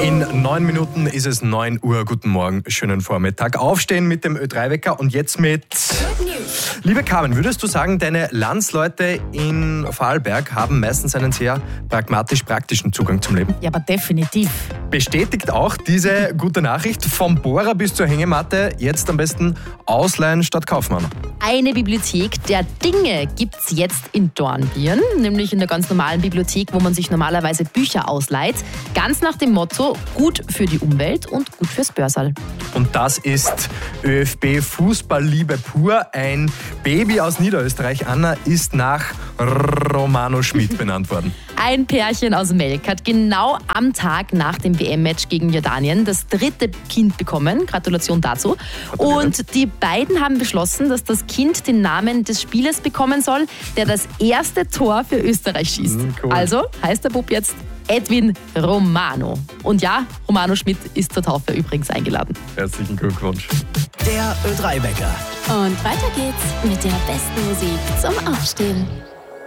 In 9 Minuten ist es 9 Uhr. Guten Morgen, schönen Vormittag. Aufstehen mit dem Ö3-Wecker und jetzt mit... Liebe Carmen, würdest du sagen, deine Landsleute in Vorarlberg haben meistens einen sehr pragmatisch-praktischen Zugang zum Leben? Ja, aber definitiv. Bestätigt auch diese gute Nachricht, vom Bohrer bis zur Hängematte, jetzt am besten ausleihen statt kaufen. Eine Bibliothek der Dinge gibt's jetzt in Dornbirn, nämlich in der ganz normalen Bibliothek, wo man sich normalerweise Bücher ausleiht. Ganz nach dem Motto, gut für die Umwelt und gut fürs Börsal. Und das ist ÖFB Fußballliebe pur. Ein Baby aus Niederösterreich, Anna, ist nach Romano Schmid benannt worden. Ein Pärchen aus Melk hat genau am Tag nach dem WM-Match gegen Jordanien das 3. Kind bekommen. Gratulation dazu. Und die beiden haben beschlossen, dass das Kind den Namen des Spielers bekommen soll, der das erste Tor für Österreich schießt. Cool. Also heißt der Bub jetzt Edwin Romano. Und ja, Romano Schmid ist zur Taufe übrigens eingeladen. Herzlichen Glückwunsch. Der Ö3-Wecker. Und weiter geht's mit der besten Musik zum Aufstehen.